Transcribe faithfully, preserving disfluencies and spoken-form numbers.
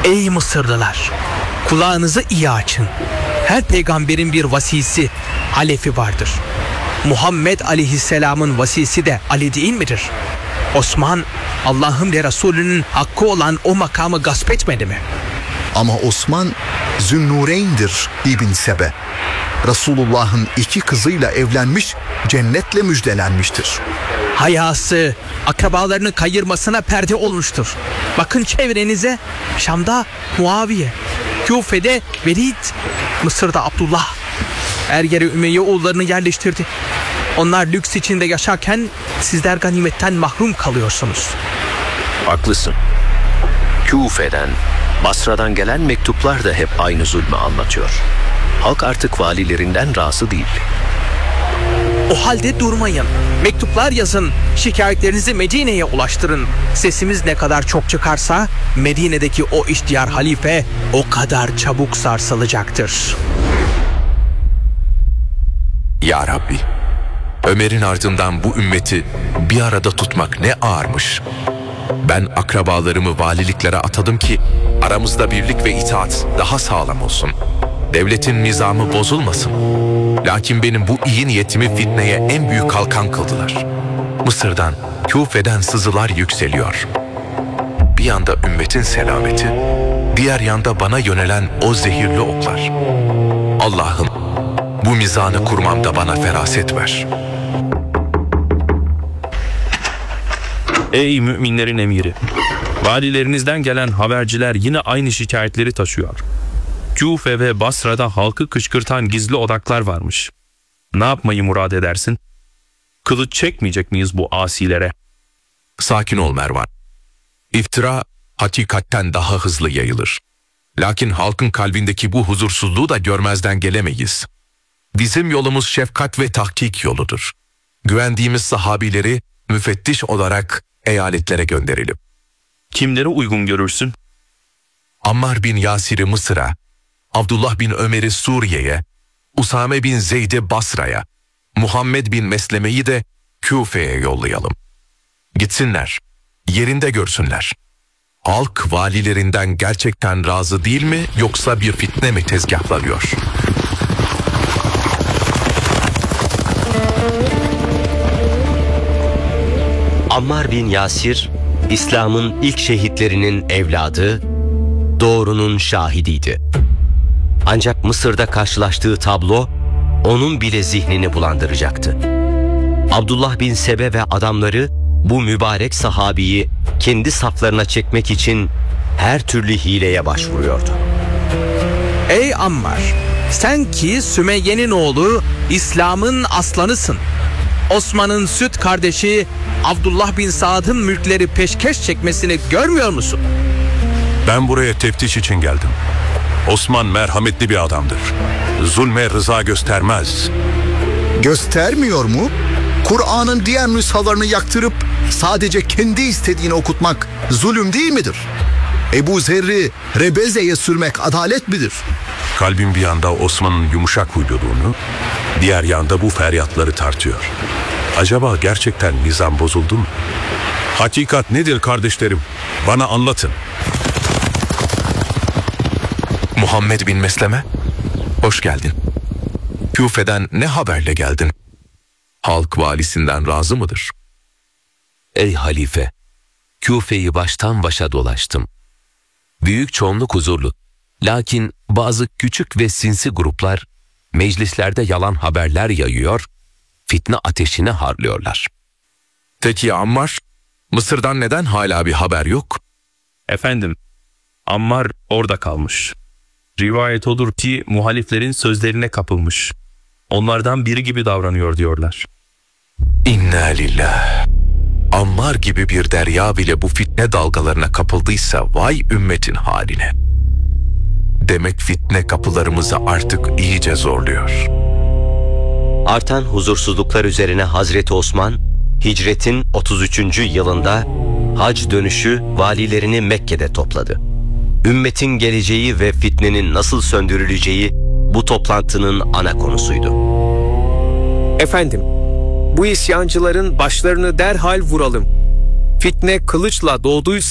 Ey Mısırlılar! Kulağınızı iyi açın. Her peygamberin bir vasisi, halefi vardır. Muhammed Aleyhisselam'ın vasisi de Ali değil midir? Osman, Allah'ın ve Resulünün hakkı olan o makamı gasp etmedi mi? Ama Osman Zünnureyn'dir İbn Sebe. Resulullah'ın iki kızıyla evlenmiş, cennetle müjdelenmiştir. Hayası, akrabalarını kayırmasına perde olmuştur. Bakın çevrenize, Şam'da Muaviye, Küfe'de Velid, Mısır'da Abdullah. Her yere Ümeyye oğullarını yerleştirdi. Onlar lüks içinde yaşarken sizler ganimetten mahrum kalıyorsunuz. Haklısın. Küfe'den, Basra'dan gelen mektuplar da hep aynı zulmü anlatıyor. Halk artık valilerinden razı değil. O halde durmayın. Mektuplar yazın. Şikayetlerinizi Medine'ye ulaştırın. Sesimiz ne kadar çok çıkarsa Medine'deki o ihtiyar halife o kadar çabuk sarsılacaktır. Ya Rabbi, Ömer'in ardından bu ümmeti bir arada tutmak ne ağırmış. Ben akrabalarımı valiliklere atadım ki aramızda birlik ve itaat daha sağlam olsun. Devletin nizamı bozulmasın. Lakin benim bu iyi niyetimi fitneye en büyük kalkan kıldılar. Mısır'dan, Küfe'den sızılar yükseliyor. Bir yanda ümmetin selameti, diğer yanda bana yönelen o zehirli oklar. Allah'ım, bu mizanı kurmamda bana feraset ver. Ey müminlerin emiri! Valilerinizden gelen haberciler yine aynı şikayetleri taşıyor. Küfe ve Basra'da halkı kışkırtan gizli odaklar varmış. Ne yapmayı murad edersin? Kılıç çekmeyecek miyiz bu asilere? Sakin ol Mervan. İftira hakikatten daha hızlı yayılır. Lakin halkın kalbindeki bu huzursuzluğu da görmezden gelemeyiz. Bizim yolumuz şefkat ve tahkik yoludur. Güvendiğimiz sahabileri müfettiş olarak eyaletlere gönderelim. Kimleri uygun görürsün? Ammar bin Yasir'i Mısır'a, Abdullah bin Ömer'i Suriye'ye, Usame bin Zeyd'i Basra'ya, Muhammed bin Mesleme'yi de Küfe'ye yollayalım. Gitsinler, yerinde görsünler. Halk valilerinden gerçekten razı değil mi, yoksa bir fitne mi tezgahlanıyor? Ammar bin Yasir, İslam'ın ilk şehitlerinin evladı, doğrunun şahidiydi. Ancak Mısır'da karşılaştığı tablo onun bile zihnini bulandıracaktı. Abdullah bin Sebe ve adamları bu mübarek sahabiyi kendi saflarına çekmek için her türlü hileye başvuruyordu. Ey Ammar! Sen ki Sümeyye'nin oğlu, İslam'ın aslanısın. Osman'ın süt kardeşi Abdullah bin Saad'ın mülkleri peşkeş çekmesini görmüyor musun? Ben buraya teftiş için geldim. Osman merhametli bir adamdır. Zulme rıza göstermez. Göstermiyor mu? Kur'an'ın diğer nüshalarını yaktırıp sadece kendi istediğini okutmak zulüm değil midir? Ebu Zer'i Rebeze'ye sürmek adalet midir? Kalbim bir yanda Osman'ın yumuşak huyluluğunu, diğer yanda bu feryatları tartıyor. Acaba gerçekten nizam bozuldu mu? Hakikat nedir kardeşlerim? Bana anlatın. Muhammed bin Mesleme, hoş geldin. Küfe'den ne haberle geldin? Halk valisinden razı mıdır? Ey halife, Küfe'yi baştan başa dolaştım. Büyük çoğunluk huzurlu. Lakin bazı küçük ve sinsi gruplar meclislerde yalan haberler yayıyor, fitne ateşine harlıyorlar. Peki Ammar, Mısır'dan neden hala bir haber yok? Efendim, Ammar orada kalmış. Rivayet olur ki muhaliflerin sözlerine kapılmış. Onlardan biri gibi davranıyor diyorlar. İnna lillah. Ammar gibi bir derya bile bu fitne dalgalarına kapıldıysa vay ümmetin haline. Demek fitne kapılarımızı artık iyice zorluyor. Artan huzursuzluklar üzerine Hazreti Osman, hicretin otuz üçüncü yılında hac dönüşü valilerini Mekke'de topladı. Ümmetin geleceği ve fitnenin nasıl söndürüleceği bu toplantının ana konusuydu. Efendim, bu isyancıların başlarını derhal vuralım. Fitne kılıçla doğduysa